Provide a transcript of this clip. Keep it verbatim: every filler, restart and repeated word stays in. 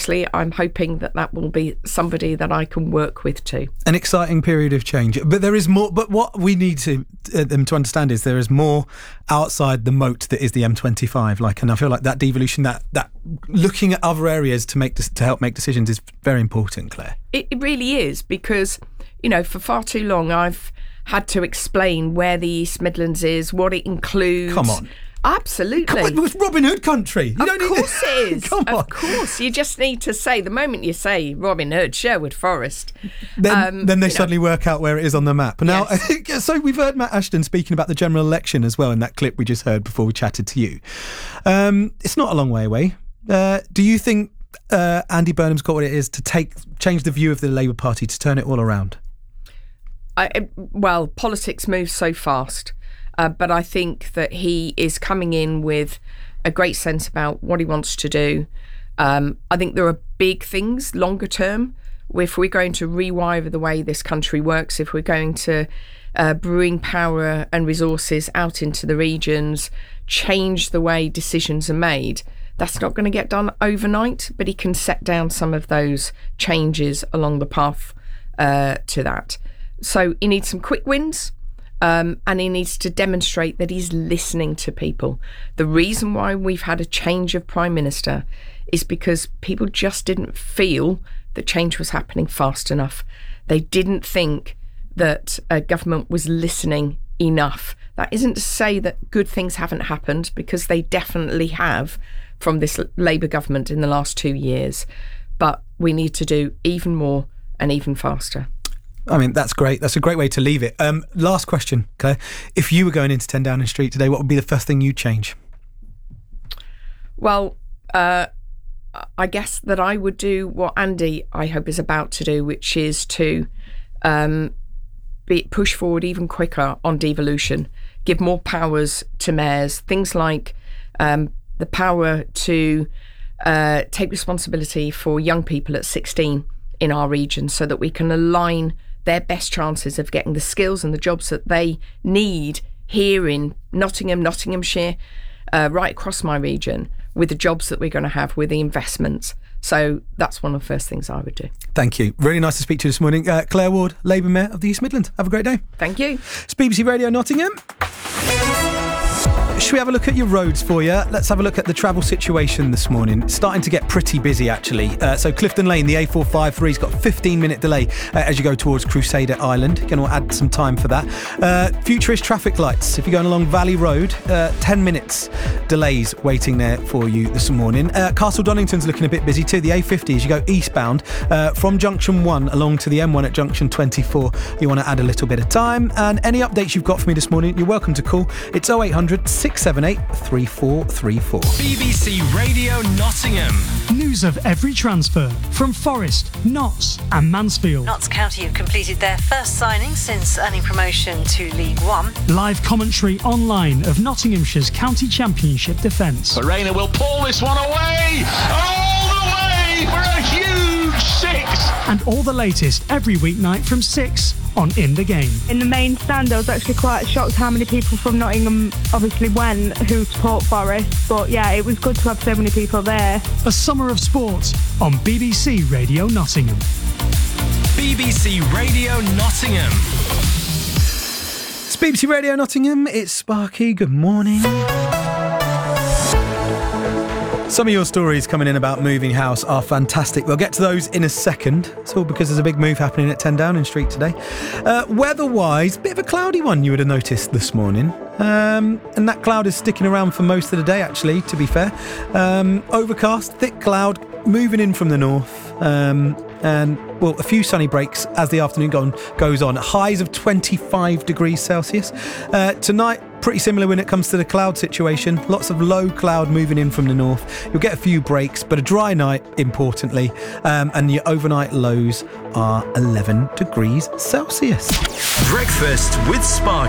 obviously I'm hoping that that will be somebody that I can work with too. An exciting period of change. But there is more, but what we need to uh, them to understand is there is more outside the moat that is the M twenty-five. Like, and I feel like that devolution, that that looking at other areas to make to help make decisions is very important, Claire. It, it really is, because, you know, for far too long I've had to explain where the East Midlands is, what it includes. Come on. Absolutely. Come on, it's Robin Hood country. You of don't course need... it is. Come on. Of course. You just need to say, the moment you say Robin Hood, Sherwood Forest, then, um, then they suddenly know. work out where it is on the map. Now, yes. So we've heard Matt Ashton speaking about the general election as well in that clip we just heard before we chatted to you. Um, it's not a long way away. Uh, do you think uh, Andy Burnham's got what it is to take change the view of the Labour Party, to turn it all around? I, well, politics moves so fast. Uh, but I think that he is coming in with a great sense about what he wants to do. Um, I think there are big things longer term. If we're going to rewire the way this country works, if we're going to uh, bring power and resources out into the regions, change the way decisions are made, that's not going to get done overnight, but he can set down some of those changes along the path uh, to that. So he needs some quick wins. Um, and he needs to demonstrate that he's listening to people. The reason why we've had a change of Prime Minister is because people just didn't feel that change was happening fast enough. They didn't think that a government was listening enough. That isn't to say that good things haven't happened, because they definitely have from this Labour government in the last two years. But we need to do even more and even faster. I mean, that's great. That's a great way to leave it. Um, last question, Claire. If you were going into ten Downing Street today, what would be the first thing you'd change? Well, uh, I guess that I would do what Andy, I hope, is about to do, which is to um, be, push forward even quicker on devolution, give more powers to mayors, things like um, the power to uh, take responsibility for young people at sixteen in our region, so that we can align their best chances of getting the skills and the jobs that they need here in Nottingham, Nottinghamshire, uh, right across my region, with the jobs that we're going to have, with the investments. So that's one of the first things I would do. Thank you. Really nice to speak to you this morning. Uh, Claire Ward, Labour Mayor of the East Midlands. Have a great day. Thank you. It's B B C Radio Nottingham. Should we have a look at your roads for you? Let's have a look at the travel situation this morning. It's starting to get pretty busy, actually. Uh, so Clifton Lane, the A four fifty-three's got a fifteen minute delay uh, as you go towards Crusader Island. Going to add some time for that. Uh, Futurist traffic lights. If you're going along Valley Road, uh, ten minutes delays waiting there for you this morning. Uh, Castle Donington's looking a bit busy too. The A fifty as you go eastbound uh, from Junction one along to the M one at Junction twenty-four. You want to add a little bit of time. And any updates you've got for me this morning, you're welcome to call. It's oh eight hundred, six seven eight, three four three four. B B C Radio Nottingham. News of every transfer from Forest, Notts and Mansfield. Notts County have completed their first signing since earning promotion to League One. Live commentary online of Nottinghamshire's County Championship defence. Arena will pull this one away, all the way for a huge six. And all the latest every weeknight from six on In The Game. In the main stand, I was actually quite shocked how many people from Nottingham obviously went who support Forest, but yeah, it was good to have so many people there. A summer of sport on B B C Radio Nottingham. B B C Radio Nottingham. It's B B C Radio Nottingham. It's Sparky. Good morning. Some of your stories coming in about moving house are fantastic. We'll get to those in a second. It's all because there's a big move happening at ten Downing Street today. Uh, weather-wise, bit of a cloudy one you would have noticed this morning. Um, and that cloud is sticking around for most of the day, actually, to be fair. Um, overcast, thick cloud, moving in from the north. Um, and, well, a few sunny breaks as the afternoon go on, goes on. Highs of twenty-five degrees Celsius. Uh, tonight, pretty similar when it comes to the cloud situation. Lots of low cloud moving in from the north. You'll get a few breaks, but a dry night, importantly. Um, and your overnight lows are eleven degrees Celsius. Breakfast with Sparky.